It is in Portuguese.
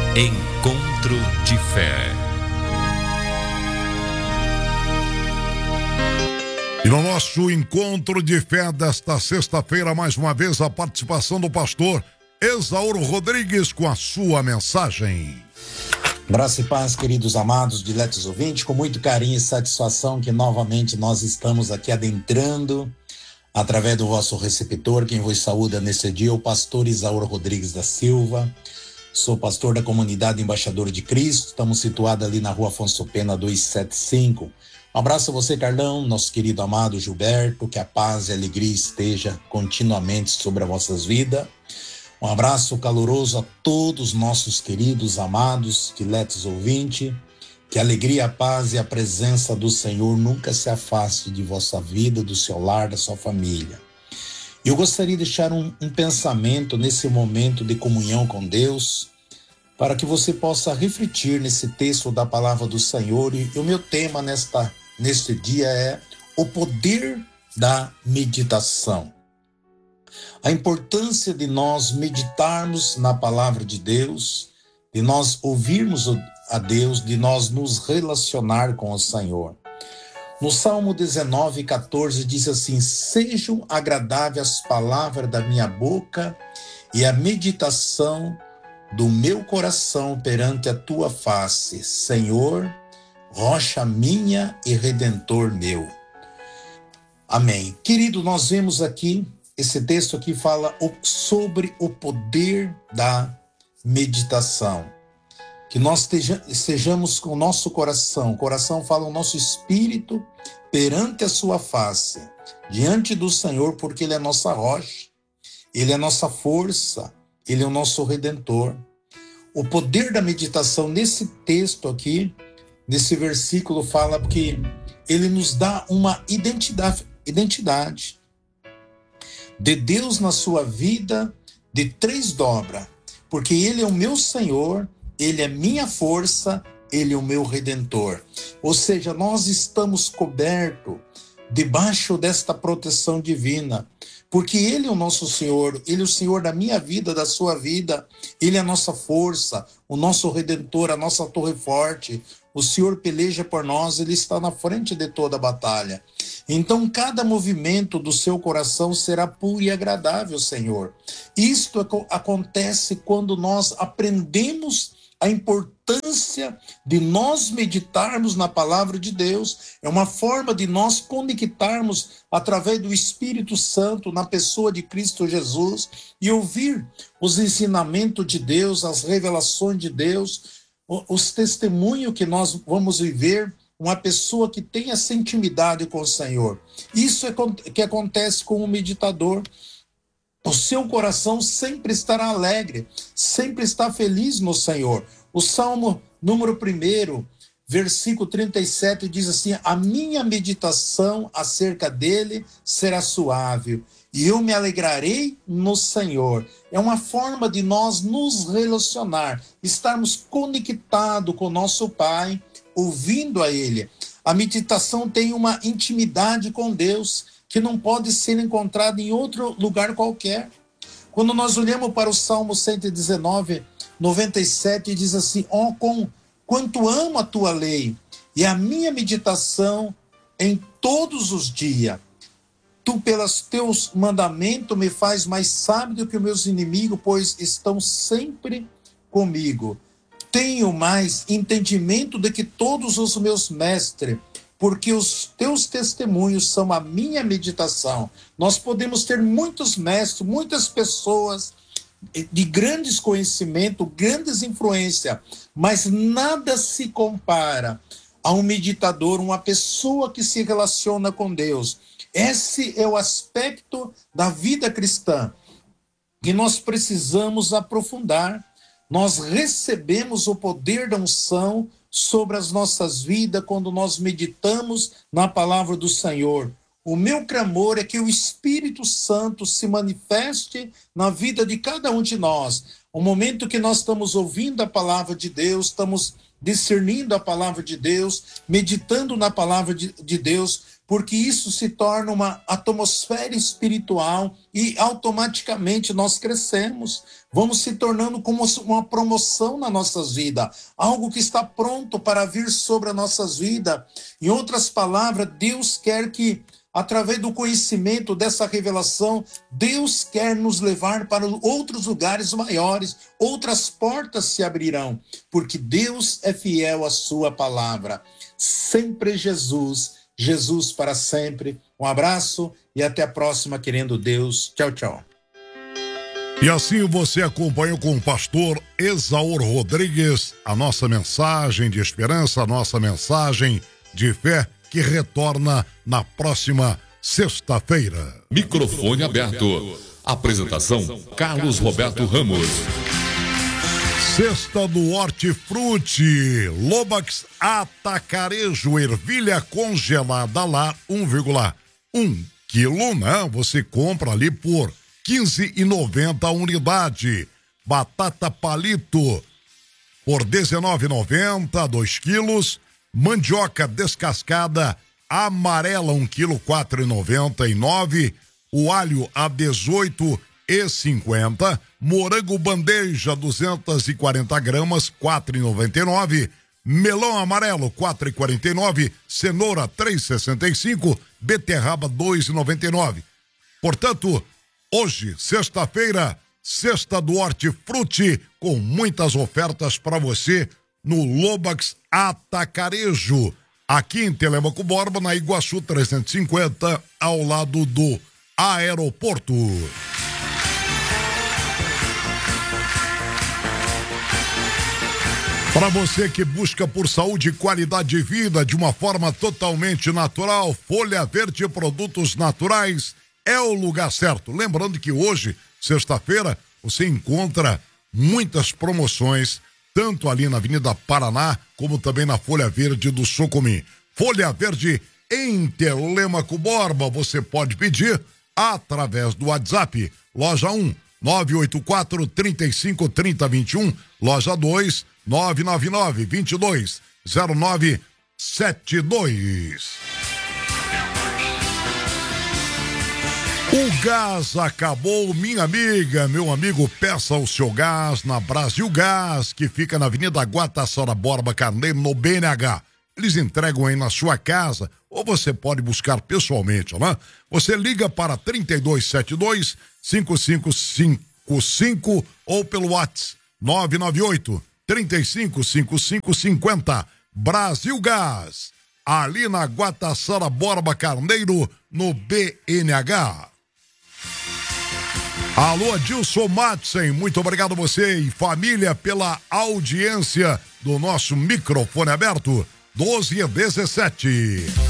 Encontro de Fé. E no nosso encontro de fé desta sexta-feira, mais uma vez, a participação do pastor Esauro Rodrigues com a sua mensagem. Graça e paz, queridos amados, diletos ouvintes, com muito carinho e satisfação que novamente nós estamos aqui adentrando através do vosso receptor. Quem vos saúda nesse dia é o pastor Esauro Rodrigues da Silva. Sou pastor da comunidade Embaixador de Cristo. Estamos situados ali na rua Afonso Pena 275. Um abraço a você, Carlão, nosso querido amado Gilberto, que a paz e a alegria esteja continuamente sobre as vossas vidas. Um abraço caloroso a todos nossos queridos, amados, diletos ouvintes. Que a alegria, a paz e a presença do Senhor nunca se afaste de vossa vida, do seu lar, da sua família. Eu gostaria de deixar um pensamento nesse momento de comunhão com Deus, para que você possa refletir nesse texto da palavra do Senhor. E o meu tema neste dia é o poder da meditação. A importância de nós meditarmos na palavra de Deus, de nós ouvirmos a Deus, de nós nos relacionar com o Senhor. No Salmo 19:14 diz assim: sejam agradáveis as palavras da minha boca e a meditação do meu coração perante a tua face, Senhor, rocha minha e redentor meu. Amém. Querido, nós vemos aqui, esse texto aqui fala sobre o poder da meditação. Que nós estejamos com o nosso coração. O coração fala o nosso espírito perante a sua face, diante do Senhor, porque Ele é nossa rocha, Ele é nossa força, Ele é o nosso redentor. O poder da meditação nesse texto aqui, nesse versículo, fala que Ele nos dá uma identidade de Deus na sua vida de 3 dobras, porque Ele é o meu Senhor, Ele é minha força, Ele é o meu redentor. Ou seja, nós estamos cobertos debaixo desta proteção divina, porque Ele é o nosso Senhor, Ele é o Senhor da minha vida, da sua vida, Ele é a nossa força, o nosso redentor, a nossa torre forte. O Senhor peleja por nós, Ele está na frente de toda a batalha. Então, cada movimento do seu coração será puro e agradável, Senhor. Isto acontece quando nós aprendemos a importância de nós meditarmos na palavra de Deus. É uma forma de nós conectarmos através do Espírito Santo na pessoa de Cristo Jesus e ouvir os ensinamentos de Deus, as revelações de Deus, os testemunhos que nós vamos viver, uma pessoa que tem essa intimidade com o Senhor. Isso é que acontece com o meditador. O seu coração sempre estará alegre, sempre está feliz no Senhor. O Salmo número 1, versículo 37 diz assim: a minha meditação acerca dele será suave, e eu me alegrarei no Senhor. É uma forma de nós nos relacionar, estarmos conectados com o nosso Pai, ouvindo a Ele. A meditação tem uma intimidade com Deus que não pode ser encontrada em outro lugar qualquer. Quando nós olhamos para o Salmo 119, 97, diz assim: quanto amo a tua lei e a minha meditação em todos os dias. Tu, pelos teus mandamentos, me faz mais sábio do que os meus inimigos, pois estão sempre comigo. Tenho mais entendimento do que todos os meus mestres, porque os teus testemunhos são a minha meditação. Nós podemos ter muitos mestres, muitas pessoas de grandes conhecimentos, grandes influências, mas nada se compara a um meditador, uma pessoa que se relaciona com Deus. Esse é o aspecto da vida cristã que nós precisamos aprofundar. Nós recebemos o poder da unção sobre as nossas vidas quando nós meditamos na palavra do Senhor. O meu clamor é que o Espírito Santo se manifeste na vida de cada um de nós. O momento que nós estamos ouvindo a palavra de Deus, estamos discernindo a palavra de Deus, meditando na palavra de Deus, porque isso se torna uma atmosfera espiritual e automaticamente nós crescemos. Vamos se tornando como uma promoção nas nossas vidas, algo que está pronto para vir sobre as nossas vidas. Em outras palavras, Deus quer que, através do conhecimento dessa revelação, Deus quer nos levar para outros lugares maiores, outras portas se abrirão, porque Deus é fiel à sua palavra. Sempre Jesus, Jesus para sempre. Um abraço e até a próxima, querendo Deus. Tchau, tchau. E assim você acompanhou com o pastor Esaú Rodrigues a nossa mensagem de esperança, a nossa mensagem de fé, que retorna na próxima sexta-feira. Microfone aberto. Apresentação: Carlos Roberto Ramos. Cesta do Hortifruti, Lobax Atacarejo, ervilha congelada lá, 1,1 quilo, né? Você compra ali por R$15,90 a unidade. Batata palito por R$19,90, 2 quilos. Mandioca descascada amarela, 1 quilo, R$4,99. O alho a R$18,50. Morango bandeja, 240 gramas, R$4,99. Melão amarelo, R$4,49. Cenoura, R$3,65. Beterraba, R$2,99. Portanto, hoje, sexta-feira, Cesta do Hortifruti, com muitas ofertas para você no Lobax Atacarejo, aqui em Telêmaco Borba, na Iguaçu 350, ao lado do aeroporto. Para você que busca por saúde e qualidade de vida de uma forma totalmente natural, Folha Verde Produtos Naturais é o lugar certo. Lembrando que hoje, sexta-feira, você encontra muitas promoções, tanto ali na Avenida Paraná, como também na Folha Verde do Sucumim. Folha Verde em Telêmaco Borba, você pode pedir através do WhatsApp. Loja 1, 984 35 30 21. Loja 2, 999 22 0972. O gás acabou, minha amiga, meu amigo, peça o seu gás na Brasil Gás, que fica na Avenida Guataçara Borba Carneiro, no BNH. Eles entregam aí na sua casa, ou você pode buscar pessoalmente, né? Você liga para 3272-5555 ou pelo WhatsApp 998-355550. Brasil Gás, ali na Guataçara Borba Carneiro, no BNH. Alô, Dilson Madsen, muito obrigado a você e família pela audiência do nosso microfone aberto 12 e 17.